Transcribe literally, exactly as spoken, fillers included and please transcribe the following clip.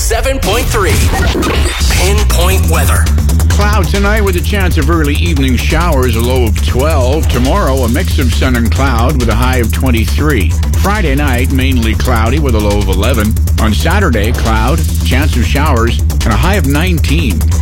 seven point three. Pinpoint weather. Cloud tonight with a chance of early evening showers, a low of twelve. Tomorrow, a mix of sun and cloud with a high of twenty-three. Friday night, mainly cloudy with a low of eleven. On Saturday, cloud, chance of showers, and a high of nineteen.